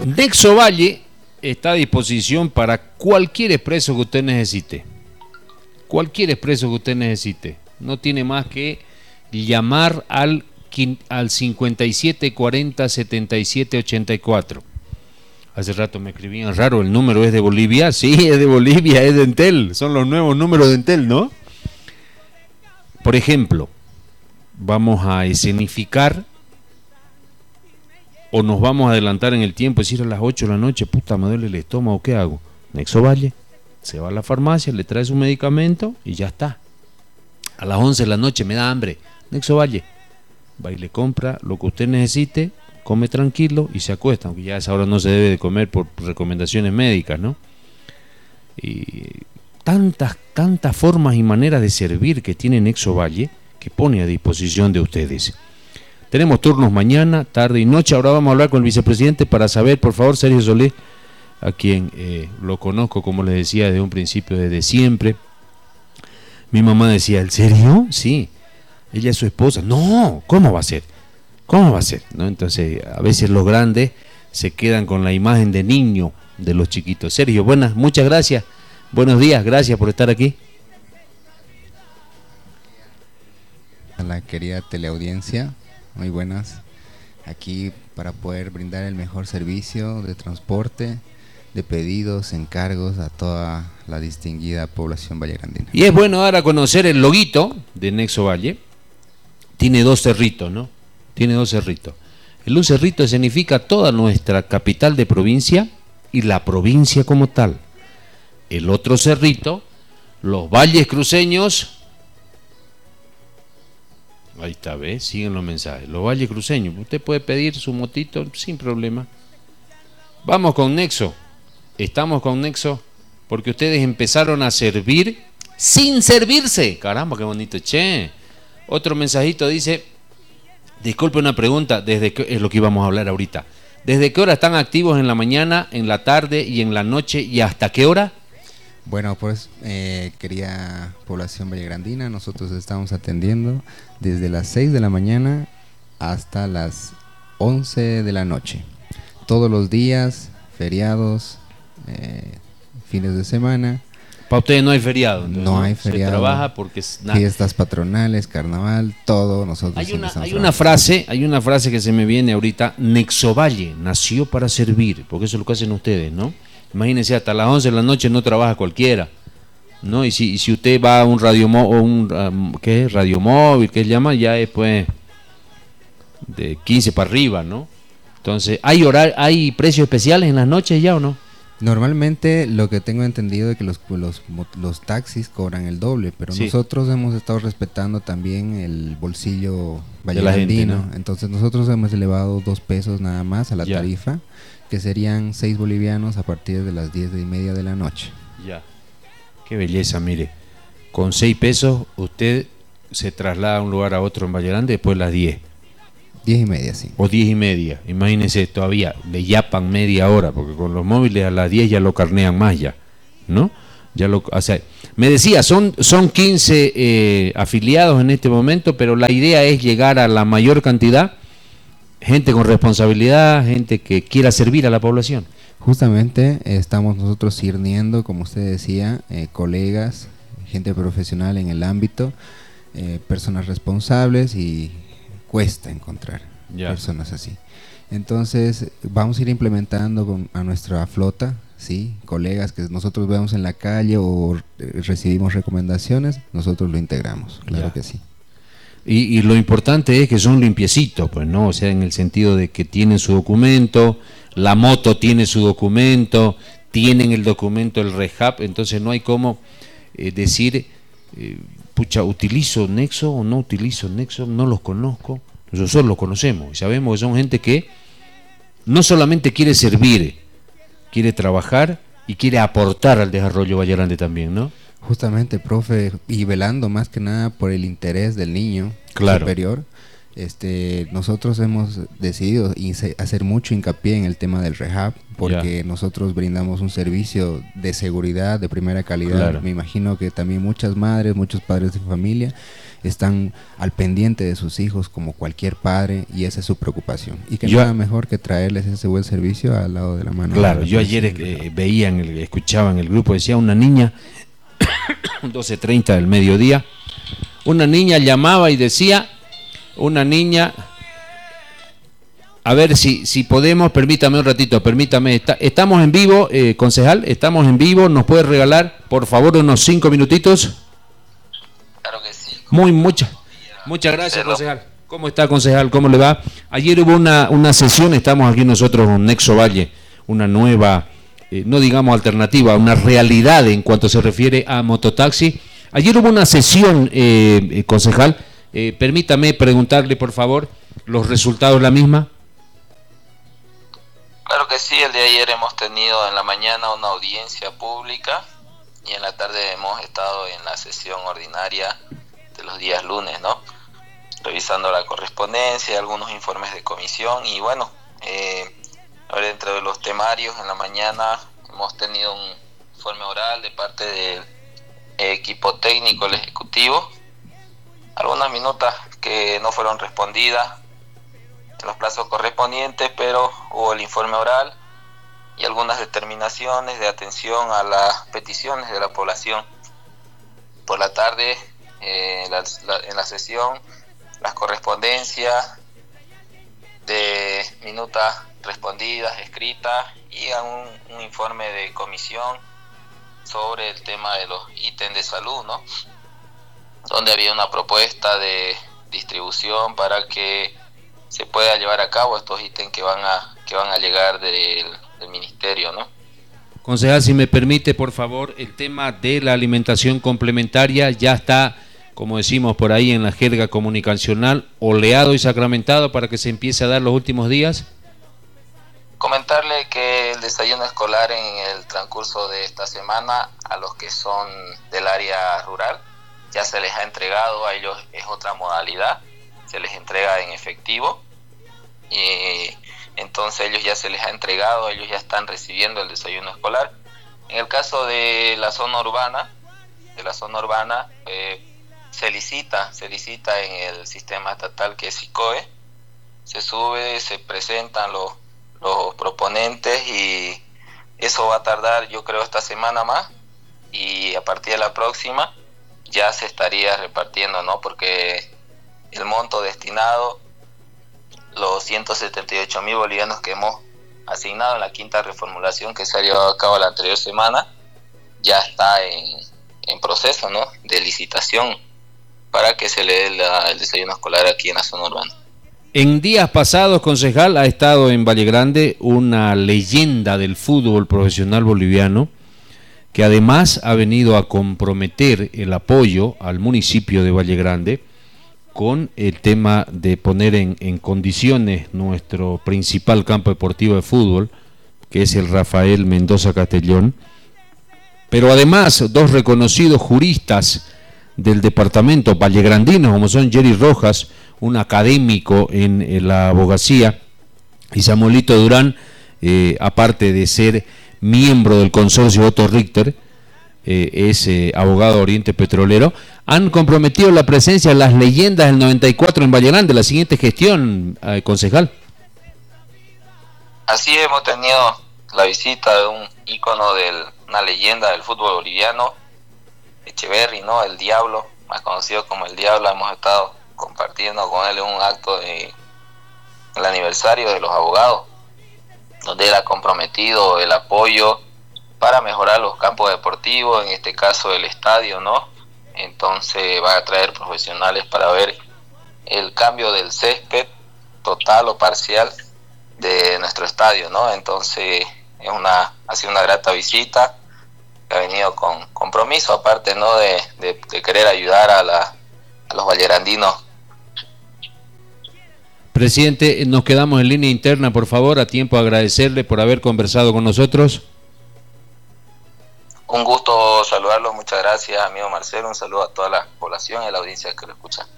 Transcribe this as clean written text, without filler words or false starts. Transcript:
Nexo Valle está a disposición para cualquier expreso que usted necesite. Cualquier expreso que usted necesite. No tiene más que llamar al 57 40 77 84. Hace rato me escribían raro, el número es de Bolivia. Sí, es de Bolivia, es de Entel. Son los nuevos números de Entel, ¿no? Por ejemplo, vamos a escenificar o nos vamos a adelantar en el tiempo, es decir, a las 8 de la noche, puta, me duele el estómago, ¿qué hago? Nexo Valle, se va a la farmacia, le trae su medicamento y ya está. A las 11 de la noche me da hambre, Nexo Valle, va y le compra lo que usted necesite, come tranquilo y se acuesta, aunque ya a esa hora no se debe de comer por recomendaciones médicas, ¿no? Y tantas formas y maneras de servir que tiene Nexo Valle, que pone a disposición de ustedes. Tenemos turnos mañana, tarde y noche. Ahora vamos a hablar con el vicepresidente para saber, por favor, Sergio Solé, a quien lo conozco, como les decía, desde un principio, desde siempre. Mi mamá decía, ¿el serio? Sí. Ella es su esposa. No, ¿cómo va a ser? ¿Cómo va a ser? ¿No? Entonces, a veces los grandes se quedan con la imagen de niño de los chiquitos. Sergio, muchas gracias. Buenos días, gracias por estar aquí. A la querida teleaudiencia, muy buenas, aquí para poder brindar el mejor servicio de transporte, de pedidos, encargos a toda la distinguida población vallegrandina. Y es bueno dar a conocer el loguito de Nexo Valle. Tiene 2 cerritos, ¿no? Tiene 2 cerritos. El un cerrito significa toda nuestra capital de provincia y la provincia como tal. El otro cerrito, los valles cruceños. Ahí está, ¿ves? Siguen los mensajes. Los valles cruceños. Usted puede pedir su motito sin problema. Vamos con Nexo. Estamos con Nexo porque ustedes empezaron a servir sin servirse. Caramba, qué bonito. Che. Otro mensajito dice, disculpe una pregunta, es lo que íbamos a hablar ahorita. ¿Desde qué hora están activos en la mañana, en la tarde y en la noche y hasta qué hora? Bueno, pues querida población vallegrandina, nosotros estamos atendiendo desde las 6 de la mañana hasta las 11 de la noche. Todos los días, feriados, fines de semana. Para ustedes no hay feriado. Entonces, no hay feriado. Se trabaja porque fiestas patronales, carnaval, todo nosotros. Hay una frase que se me viene ahorita. Nexo Valle nació para servir, porque eso es lo que hacen ustedes, ¿no? Imagínense, hasta las 11 de la noche no trabaja cualquiera, ¿no? Y si usted va a un radiomóvil, que se llama, ya es pues de 15 para arriba, ¿no? Entonces, ¿hay precios especiales en las noches ya o no? Normalmente lo que tengo entendido es que los taxis cobran el doble, pero sí, nosotros hemos estado respetando también el bolsillo vallegrandino, ¿no? Entonces nosotros hemos elevado 2 pesos nada más a la tarifa, que serían 6 bolivianos a partir de las 10:30 de la noche. Ya, qué belleza, mire, con 6 pesos usted se traslada a un lugar a otro en Valle Grande después de las 10. 10:30, sí. O 10:30, imagínense, todavía le yapan media hora, porque con los móviles a las 10 ya lo carnean más ya, ¿no? O sea, me decía, son 15 afiliados en este momento, pero la idea es llegar a la mayor cantidad, gente con responsabilidad, gente que quiera servir a la población. Justamente estamos nosotros sirviendo, como usted decía, colegas, gente profesional en el ámbito, personas responsables, y cuesta encontrar personas así. Entonces vamos a ir implementando a nuestra flota, ¿sí? Colegas que nosotros vemos en la calle o recibimos recomendaciones, nosotros lo integramos, claro que sí. Y lo importante es que son limpiecitos, pues, ¿no? O sea, en el sentido de que tienen su documento, la moto tiene su documento, tienen el documento del REHAB, entonces no hay como decir, pucha, ¿utilizo Nexo o no utilizo Nexo? No los conozco. Nosotros los conocemos y sabemos que son gente que no solamente quiere servir, quiere trabajar y quiere aportar al desarrollo Valle Grande también, ¿no? Justamente, profe, y velando más que nada por el interés del niño superior, Nosotros hemos decidido hacer mucho hincapié en el tema del rehab, porque nosotros brindamos un servicio de seguridad de primera calidad. Claro. Me imagino que también muchas madres, muchos padres de familia están al pendiente de sus hijos como cualquier padre, y esa es su preocupación. Y que nada mejor que traerles ese buen servicio al lado de la mano. Claro, yo ayer veía, escuchaba en el grupo, decía una niña, 12:30 del mediodía, una niña llamaba y decía, a ver si podemos, permítame un ratito, estamos en vivo, concejal, estamos en vivo, ¿nos puede regalar, por favor, unos 5 minutitos? Claro que sí. Muchas gracias, concejal. ¿Cómo está, concejal? ¿Cómo le va? Ayer hubo una sesión, estamos aquí nosotros con Nexo Valle, una nueva, no digamos alternativa, una realidad en cuanto se refiere a mototaxi. Ayer hubo una sesión, concejal, permítame preguntarle, por favor, los resultados de la misma. Claro que sí, el día de ayer hemos tenido en la mañana una audiencia pública y en la tarde hemos estado en la sesión ordinaria de los días lunes, ¿no? Revisando la correspondencia, algunos informes de comisión y bueno, ahora dentro de los temarios en la mañana hemos tenido un informe oral de parte del equipo técnico, el ejecutivo, algunas minutas que no fueron respondidas en los plazos correspondientes, pero hubo el informe oral y algunas determinaciones de atención a las peticiones de la población. Por la tarde, en la sesión, las correspondencias de minutas respondidas, escritas y un informe de comisión sobre el tema de los ítems de salud, ¿no? Donde había una propuesta de distribución para que se pueda llevar a cabo estos ítems que van a llegar del ministerio, ¿no? Concejal, si me permite, por favor, el tema de la alimentación complementaria ya está, como decimos por ahí en la jerga comunicacional, oleado y sacramentado para que se empiece a dar los últimos días. Comentarle que el desayuno escolar en el transcurso de esta semana a los que son del área rural ya se les ha entregado, a ellos es otra modalidad, se les entrega en efectivo y entonces ellos ya se les ha entregado, ellos ya están recibiendo el desayuno escolar. En el caso de la zona urbana, se licita en el sistema estatal que es SICOE, se sube, se presentan los proponentes y eso va a tardar, yo creo, esta semana más, y a partir de la próxima ya se estaría repartiendo, ¿no? Porque el monto destinado, los 178.000 bolivianos que hemos asignado en la quinta reformulación que se ha llevado a cabo la anterior semana, ya está en proceso, ¿no?, de licitación para que se le dé el desayuno escolar aquí en la zona urbana. En días pasados, concejal, ha estado en Valle Grande una leyenda del fútbol profesional boliviano que además ha venido a comprometer el apoyo al municipio de Valle Grande con el tema de poner en condiciones nuestro principal campo deportivo de fútbol, que es el Rafael Mendoza Castellón, pero además dos reconocidos juristas del departamento vallegrandinos, como son Jerry Rojas, un académico en la abogacía, y Samuelito Durán, aparte de ser miembro del consorcio Otto Richter, es abogado Oriente Petrolero, han comprometido la presencia de las leyendas del 94 en Valle Grande. La siguiente gestión, concejal. Así hemos tenido la visita de un ícono una leyenda del fútbol boliviano, Echeverry, ¿no?, el Diablo, más conocido como el Diablo. Hemos estado compartiendo con él un acto el aniversario de los abogados, donde él ha comprometido el apoyo para mejorar los campos deportivos, en este caso el estadio, ¿no? Entonces va a traer profesionales para ver el cambio del césped total o parcial de nuestro estadio, ¿no? Entonces ha sido una grata visita, que ha venido con compromiso, aparte, ¿no?, de querer ayudar a los vallegrandinos. Presidente, nos quedamos en línea interna, por favor, a tiempo de agradecerle por haber conversado con nosotros. Un gusto saludarlo, muchas gracias, amigo Marcelo, un saludo a toda la población y a la audiencia que lo escucha.